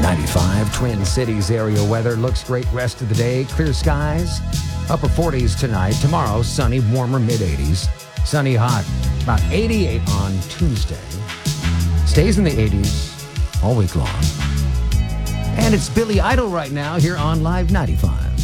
95 Twin Cities area weather looks great rest of the day. Clear skies, upper 40s tonight. Tomorrow, sunny, warmer, mid-80s. Sunny, hot, about 88 on Tuesday. Stays in the 80s all week long. And it's Billy Idol right now here on Live 95.